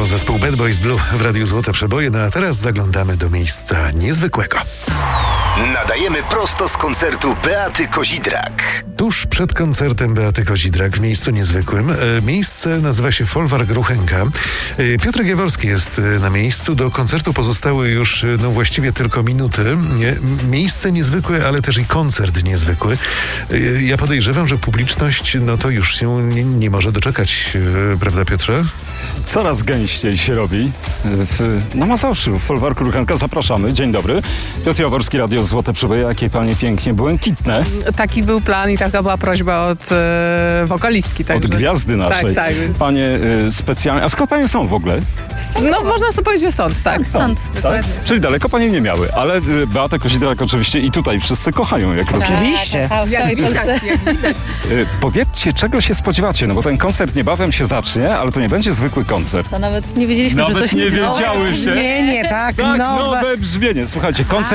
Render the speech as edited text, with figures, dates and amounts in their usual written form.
To zespół Bad Boys Blue w Radiu Złote Przeboje, no a teraz zaglądamy do miejsca niezwykłego. Nadajemy prosto z koncertu Beaty Kozidrak. Tuż przed koncertem Beaty Kozidrak w miejscu niezwykłym. Miejsce nazywa się Folwark Ruchenka. Piotrek Jaworski jest na miejscu. Do koncertu pozostały już właściwie tylko minuty. Miejsce niezwykłe, ale też i koncert niezwykły. Ja podejrzewam, że publiczność to już się nie może doczekać, prawda, Piotrze? Coraz gęściej się robi na Mazowszu, w Folwarku Ruchenka. Zapraszamy. Dzień dobry. Piotr Jaworski, Radio Złote Przeboje. Jakie panie pięknie błękitne. Taki był plan i taka była prośba od wokalistki. Tak, od gwiazdy naszej. Tak. Panie specjalnie... A skąd panie są w ogóle? No można sobie powiedzieć, że stąd, tak. Stąd. Tak? Czyli daleko panie nie miały, ale Beatę Kozidrak oczywiście i tutaj wszyscy kochają, jak rozumiem. Oczywiście. W całej Polsce. Powiedzcie, czego się spodziewacie, no bo ten koncert niebawem się zacznie, ale to nie będzie zwykły koncert. To nawet nie wiedzieliśmy, że Nawet coś nie wiedziałyście. Nie, tak. Tak, nowe brzmienie. Słuchajcie, koncert